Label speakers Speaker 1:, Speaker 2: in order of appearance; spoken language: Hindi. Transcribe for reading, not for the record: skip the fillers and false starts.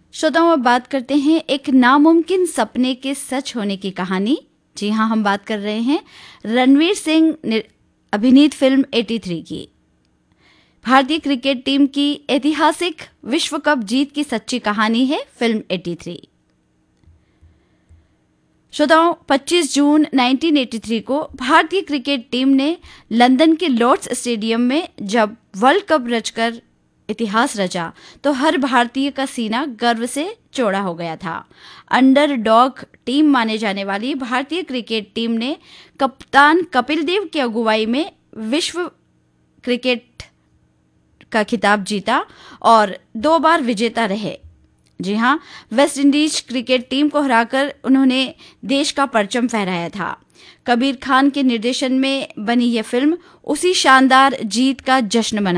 Speaker 1: श्रोताओं, अब बात करते हैं एक नामुमकिन सपने के सच होने की कहानी। जी हाँ, हम बात कर रहे हैं रणवीर सिंह अभिनीत फिल्म 83 की। भारतीय क्रिकेट टीम की ऐतिहासिक विश्व कप जीत की सच्ची कहानी है फिल्म 83। श्रोताओं, 25 जून 1983 को भारतीय क्रिकेट टीम ने लंदन के लॉर्ड्स स्टेडियम में जब वर्ल्ड कप रचकर इतिहास रचा तो हर भारतीय का सीना गर्व से चौड़ा हो गया था। अंडरडॉग टीम माने जाने वाली भारतीय क्रिकेट टीम ने कप्तान कपिल देव की अगुवाई में विश्व क्रिकेट का खिताब जीता और 2 बार विजेता रहे। जी हाँ, वेस्ट इंडीज क्रिकेट टीम को हराकर उन्होंने देश का परचम फहराया था। कबीर खान के निर्देशन में बनी यह फिल्म उसी शानदार जीत का जश्न मना